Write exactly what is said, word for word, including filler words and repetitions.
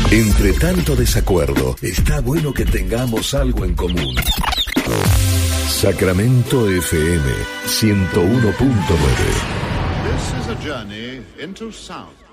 Entre tanto desacuerdo, está bueno que tengamos algo en común. Sacramento F M ciento uno punto nueve. This is a journey into sound.